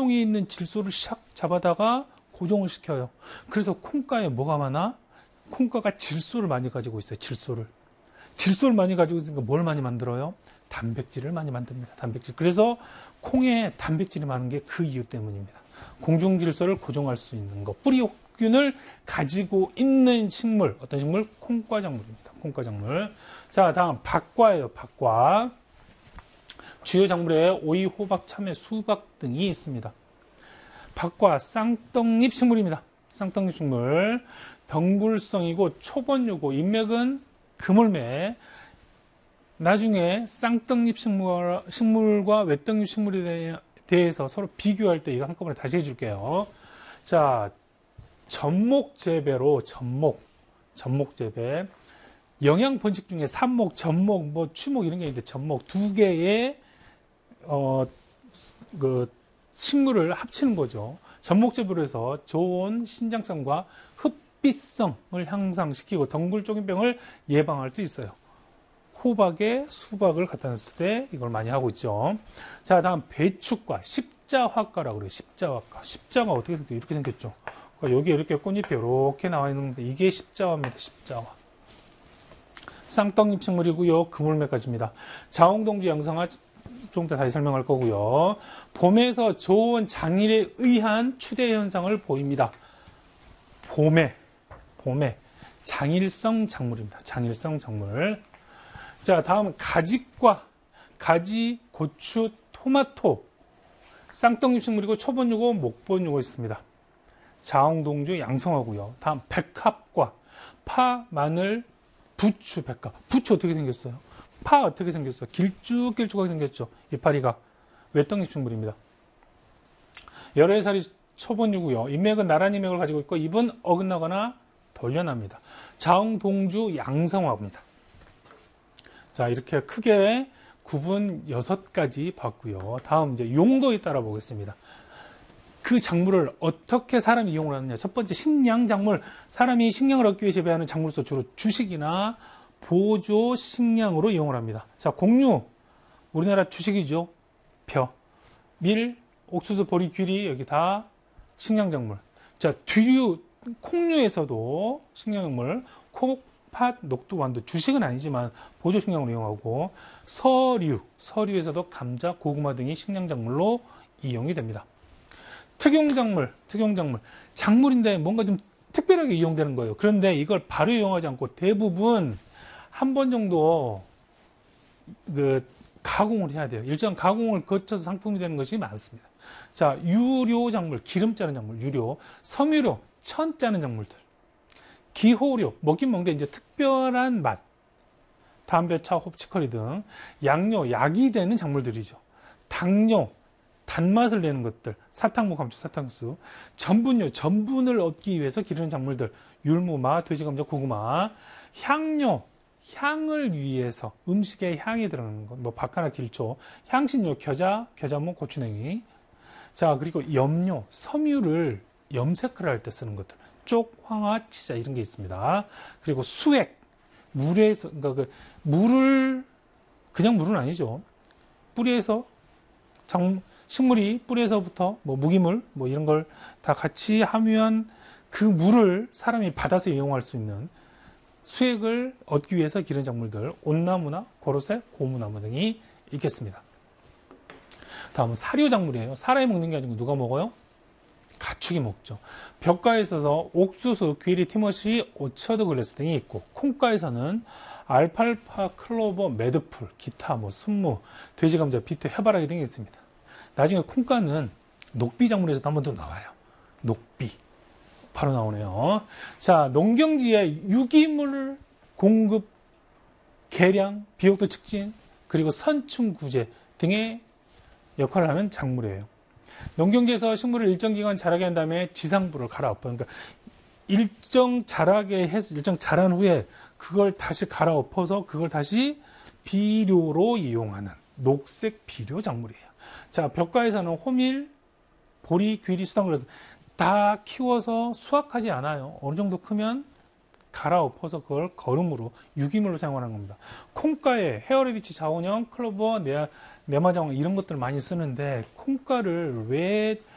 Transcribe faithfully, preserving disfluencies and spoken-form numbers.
콩에 있는 질소를 샥 잡아다가 고정을 시켜요. 그래서 콩가에 뭐가 많아? 콩가가 질소를 많이 가지고 있어요. 질소를. 질소를 많이 가지고 있으니까 뭘 많이 만들어요? 단백질을 많이 만듭니다. 단백질. 그래서 콩에 단백질이 많은 게 그 이유 때문입니다. 공중질소를 고정할 수 있는 것. 뿌리옥균을 가지고 있는 식물. 어떤 식물? 콩과작물입니다. 콩과작물. 자, 다음 박과예요. 박과. 주요 작물에 오이, 호박, 참외, 수박 등이 있습니다. 박과 쌍떡잎 식물입니다. 쌍떡잎 식물. 덩굴성이고 초본유고 인맥은 그물매. 나중에 쌍떡잎 식물, 식물과 외떡잎 식물에 대해서 서로 비교할 때 이거 한꺼번에 다시 해줄게요. 자, 접목 재배로 접목, 접목 재배. 영양 번식 중에 삽목, 접목, 뭐 추목 이런 게 있는데 접목 두 개의 어, 그 식물을 합치는 거죠. 접목 재배로 해서 좋은 신장성과 흡비성을 향상시키고 덩굴 쪽인병을 예방할 수 있어요. 호박에 수박을 갖다 놨을 때 이걸 많이 하고 있죠. 자, 다음 배축과 십자화과라고 그래요. 십자화과. 십자가 어떻게 생겼죠? 이렇게 생겼죠. 여기 이렇게 꽃잎이 이렇게 나와 있는데 이게 십자화입니다. 십자화. 쌍떡잎 식물이고요. 그물매까지입니다. 자홍동주 양성화 좀 더 다시 설명할 거고요. 봄에서 좋은 장일에 의한 추대 현상을 보입니다. 봄에, 봄에 장일성 작물입니다. 장일성 작물. 자, 다음은 가지과 가지, 고추, 토마토, 쌍떡잎 식물이고 초본유고 목본유고 있습니다. 자홍동주 양성하고요. 다음 백합과 파, 마늘, 부추, 백합. 부추 어떻게 생겼어요? 파 어떻게 생겼어요? 길쭉길쭉하게 생겼죠. 이파리가. 외떡잎 식물입니다. 열애 살이 초본유고요. 인맥은 나란 인맥을 가지고 있고 잎은 어긋나거나 돌려납니다. 자홍동주 양성화입니다. 자, 이렇게 크게 구분 여섯 가지 봤고요. 다음 이제 용도에 따라 보겠습니다. 그 작물을 어떻게 사람이 이용을 하느냐. 첫 번째 식량 작물. 사람이 식량을 얻기 위해 재배하는 작물로서 주로 주식이나 보조 식량으로 이용을 합니다. 자, 곡류. 우리나라 주식이죠. 벼, 밀, 옥수수, 보리, 귀리 여기 다 식량 작물. 자, 뒤류, 콩류에서도 식량 작물. 콩, 팥, 녹두, 완두. 주식은 아니지만 보조 식량으로 이용하고 서류, 서류에서도 감자, 고구마 등이 식량 작물로 이용이 됩니다. 특용작물, 특용작물. 작물인데 뭔가 좀 특별하게 이용되는 거예요. 그런데 이걸 바로 이용하지 않고 대부분 한 번 정도 그 가공을 해야 돼요. 일정 가공을 거쳐서 상품이 되는 것이 많습니다. 자, 유료작물, 기름 짜는 작물, 유료. 섬유료, 천 짜는 작물들. 기호료, 먹긴 먹는데 이제 특별한 맛. 담배, 차, 홉, 치커리 등. 양료, 약이 되는 작물들이죠. 당뇨, 단맛을 내는 것들, 사탕무, 감초, 사탕수, 전분요, 전분을 얻기 위해서 기르는 작물들, 율무마, 돼지감자, 고구마, 향료, 향을 위해서 음식에 향이 들어가는 것, 뭐 박하나, 길초, 향신료, 겨자, 겨자무, 고추냉이. 자, 그리고 염료, 섬유를 염색을 할 때 쓰는 것들, 쪽, 황화, 치자 이런 게 있습니다. 그리고 수액, 물에서, 그러니까 그 물을 그냥 물은 아니죠. 뿌리에서 장 식물이 뿌리에서부터 뭐 무기물 뭐 이런 걸 다 같이 하면 그 물을 사람이 받아서 이용할 수 있는 수액을 얻기 위해서 기른 작물들, 온나무나 고로쇠, 고무나무 등이 있겠습니다. 다음은 사료작물이에요. 사람이 먹는 게 아니고 누가 먹어요? 가축이 먹죠. 벽가에 있어서 옥수수, 귀리, 티머시, 오처드 글래스 등이 있고, 콩가에서는 알팔파, 클로버, 매드풀, 기타, 뭐 순무, 돼지감자, 비트, 해바라기 등이 있습니다. 나중에 콩가는 녹비 작물에서도 한 번 더 나와요. 녹비. 바로 나오네요. 자, 농경지의 유기물 공급, 개량, 비옥도 측진, 그리고 선충 구제 등의 역할을 하는 작물이에요. 농경지에서 식물을 일정 기간 자라게 한 다음에 지상부를 갈아엎어. 그러니까 일정 자라게 해서 일정 자란 후에 그걸 다시 갈아엎어서 그걸 다시 비료로 이용하는 녹색 비료 작물이에요. 자, 벽가에서는 호밀, 보리, 귀리, 수당 그래서 다 키워서 수확하지 않아요. 어느 정도 크면 갈아엎어서 그걸 거름으로 유기물로 사용하는 겁니다. 콩가에 헤어레비치, 자원형, 클로버, 네아, 네마장어 이런 것들을 많이 쓰는데 콩가를 왜